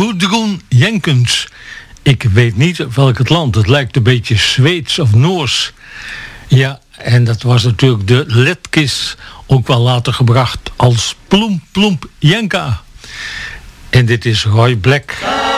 Gudrun Jenkens. Ik weet niet welk het land. Het lijkt een beetje Zweeds of Noors. Ja, en dat was natuurlijk de Letkis, ook wel later gebracht als Plump Plump Jenka. En dit is Roy Black.